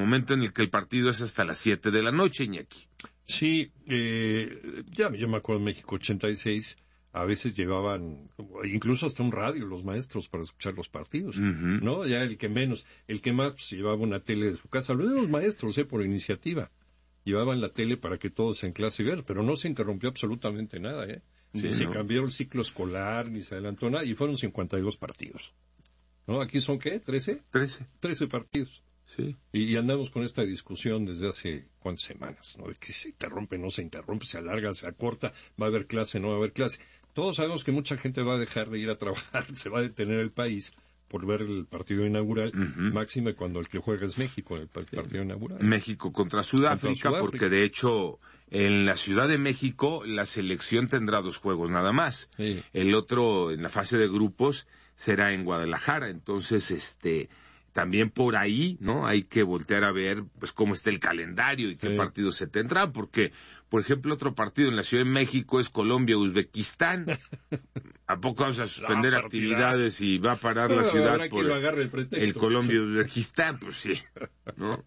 momento en el que el partido es hasta las 7 de la noche, Iñaki. Sí, yo me acuerdo en México 86, a veces llevaban incluso hasta un radio los maestros para escuchar los partidos, ¿no? Ya el que menos, el que más pues, llevaba una tele de su casa, los maestros, por iniciativa, llevaban la tele para que todos en clase vieran, pero no se interrumpió absolutamente nada, Ni Sí, se ¿no? cambió el ciclo escolar, ni se adelantó nada, y fueron 52 partidos, ¿no? Aquí son, ¿qué? ¿13? 13 partidos. Sí. Y andamos con esta discusión desde hace cuántas semanas, ¿no? De que se interrumpe, no se interrumpe, se alarga, se acorta, va a haber clase, no va a haber clase. Todos sabemos que mucha gente va a dejar de ir a trabajar, se va a detener el país por ver el partido inaugural, máxime cuando el que juega es México, el partido inaugural. México contra Sudáfrica, porque de hecho en la Ciudad de México la selección tendrá 2 juegos nada más. Sí. El otro en la fase de grupos será en Guadalajara, entonces también por ahí, ¿no? Hay que voltear a ver pues cómo está el calendario y qué partidos se tendrán, porque por ejemplo otro partido en la Ciudad de México es Colombia-Uzbekistán. ¿A poco vamos a suspender actividades y va a parar la ciudad por el Colombia-Uzbekistán? Pues sí, ¿no?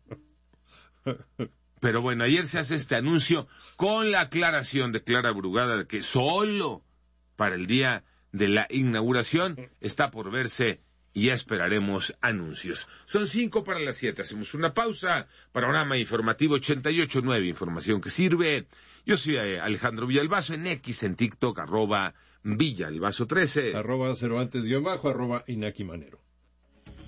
Pero bueno, ayer se hace este anuncio con la aclaración de Clara Brugada de que solo para el día de la inauguración está por verse y ya esperaremos anuncios. Son 5 para las 7, hacemos una pausa. Panorama Informativo 88.9, información que sirve. Yo soy Alejandro Villalbazo en X, en TikTok, @Villalbazo13. @Cervantes_, @Inaki Manero.